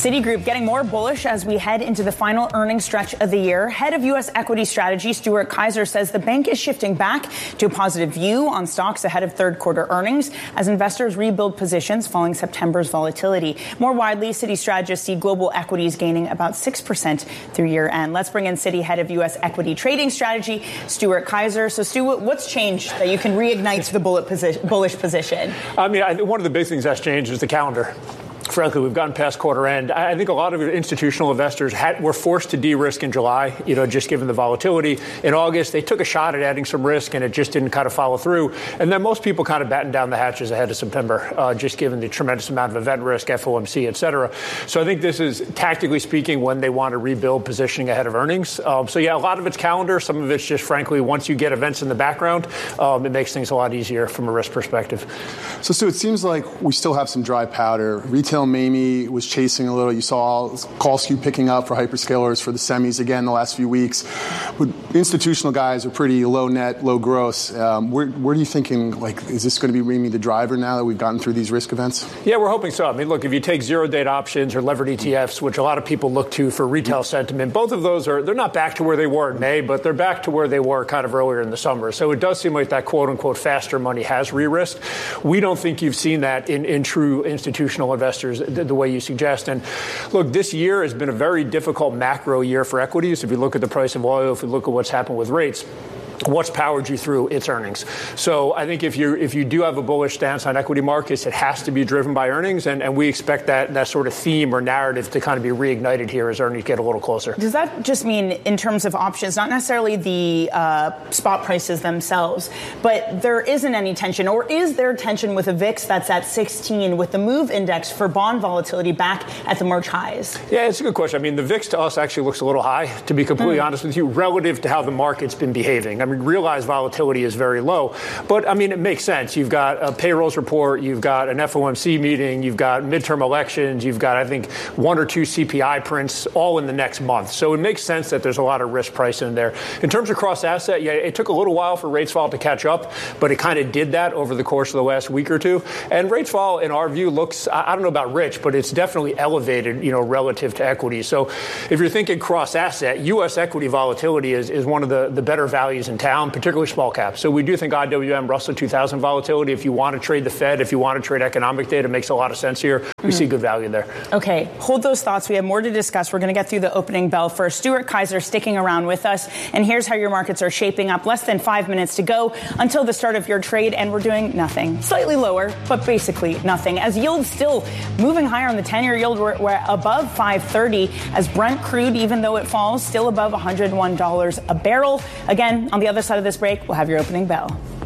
Citigroup getting more bullish as we head into the final earnings stretch of the year. Head of U.S. equity strategy, Stuart Kaiser, says the bank is shifting back to a positive view on stocks ahead of third quarter earnings as investors rebuild positions following September's volatility. More widely, Citi strategists see global equities gaining about 6% through year end. Let's bring in Citi head of U.S. equity trading strategy, Stuart Kaiser. So, Stu, what's changed that you can reignite the bullish position? I mean, one of the big things that's changed is the calendar. Frankly, we've gotten past quarter end. I think a lot of institutional investors were forced to de-risk in July, just given the volatility. In August, they took a shot at adding some risk, and it just didn't kind of follow through. And then most people kind of battened down the hatches ahead of September, just given the tremendous amount of event risk, FOMC, et cetera. So I think this is, tactically speaking, when they want to rebuild positioning ahead of earnings. So, yeah, a lot of it's calendar. Some of it's just, frankly, once you get events in the background, it makes things a lot easier from a risk perspective. So, Stu, it seems like we still have some dry powder. Retail Mamie was chasing a little. You saw call skew picking up for hyperscalers for the semis again the last few weeks. But institutional guys are pretty low net, low gross. Where are you thinking, is this going to be Mamie the driver now that we've gotten through these risk events? Yeah, we're hoping so. I mean, look, if you take zero-date options or levered ETFs, which a lot of people look to for retail sentiment, both of those they're not back to where they were in May, but they're back to where they were kind of earlier in the summer. So it does seem like that quote-unquote faster money has re-risked. We don't think you've seen that in true institutional investors the way you suggest. And look, this year has been a very difficult macro year for equities. If you look at the price of oil, if you look at what's happened with rates, what's powered you through? Its earnings. So I think if you do have a bullish stance on equity markets, it has to be driven by earnings, and we expect that sort of theme or narrative to kind of be reignited here as earnings get a little closer. Does that just mean in terms of options, not necessarily the spot prices themselves, but there isn't any tension, or is there tension with a VIX that's at 16 with the MOVE index for bond volatility back at the March highs? Yeah, it's a good question. I mean, the VIX to us actually looks a little high, to be completely honest with you, relative to how the market's been behaving. I mean, realized volatility is very low. But, I mean, it makes sense. You've got a payrolls report. You've got an FOMC meeting. You've got midterm elections. You've got, I think, 1 or 2 CPI prints all in the next month. So it makes sense that there's a lot of risk price in there. In terms of cross-asset, yeah, it took a little while for rates fall to catch up, but it kind of did that over the course of the last week or two. And rates fall, in our view, looks, I don't know about rich, but it's definitely elevated, relative to equity. So if you're thinking cross-asset, U.S. equity volatility is one of the better values in town, particularly small caps. So we do think IWM Russell 2000 volatility, if you want to trade the Fed, if you want to trade economic data, makes a lot of sense here. We see good value there. Okay, hold those thoughts. We have more to discuss. We're going to get through the opening bell first. Stuart Kaiser sticking around with us. And here's how your markets are shaping up. Less than 5 minutes to go until the start of your trade, and we're doing nothing. Slightly lower, but basically nothing. As yields still moving higher on the 10-year yield, we're above 530 as Brent crude, even though it falls, still above $101 a barrel. Again, on the other side of this break, we'll have your opening bell.